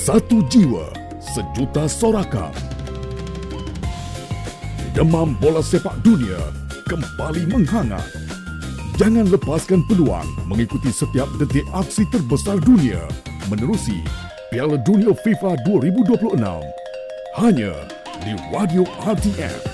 Satu jiwa, sejuta sorakan. Demam bola sepak dunia kembali menghangat. Jangan lepaskan peluang mengikuti setiap detik aksi terbesar dunia menerusi Piala Dunia FIFA 2026 hanya di Radio RTM.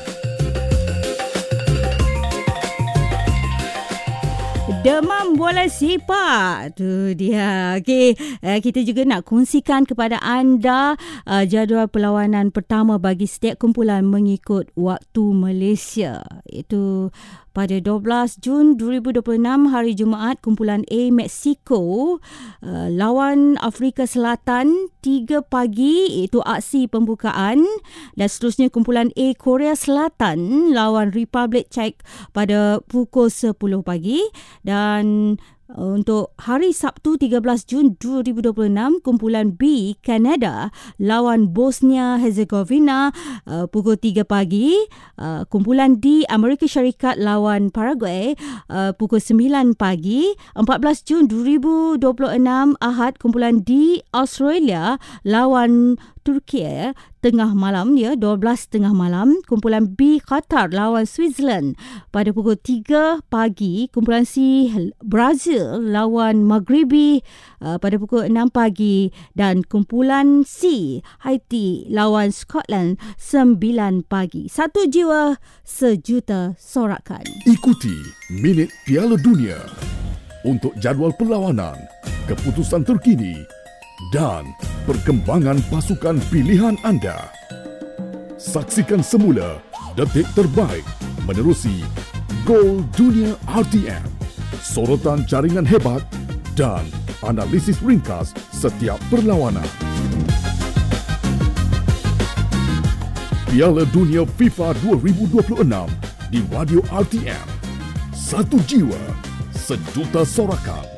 Demam bola sepak. Tu dia. Okey, kita juga nak kongsikan kepada anda jadual perlawanan pertama bagi setiap kumpulan mengikut waktu Malaysia. Itu pada 12 Jun 2026 hari Jumaat, kumpulan A Mexico lawan Afrika Selatan 3 pagi, iaitu aksi pembukaan, dan seterusnya kumpulan A Korea Selatan lawan Republic Czech pada pukul 10 pagi. Dan untuk hari Sabtu 13 Jun 2026, kumpulan B Kanada lawan Bosnia Herzegovina pukul 3 pagi. Kumpulan D Amerika Syarikat lawan Paraguay pukul 9 pagi. 14 Jun 2026 Ahad, kumpulan D Australia lawan Turki tengah malam, 12 tengah malam. Kumpulan B Qatar lawan Switzerland pada pukul 3 pagi. Kumpulan C Brazil lawan Maghribi pada pukul 6 pagi, dan kumpulan C Haiti lawan Scotland 9 pagi. Satu jiwa, sejuta sorakan. Ikuti Minit Piala Dunia untuk jadual perlawanan, keputusan terkini dan perkembangan pasukan pilihan anda. Saksikan semula detik terbaik menerusi Gol Dunia RTM, sorotan jaringan hebat dan analisis ringkas setiap perlawanan. Piala Dunia FIFA 2026 di Radio RTM. Satu jiwa, sejuta sorakan.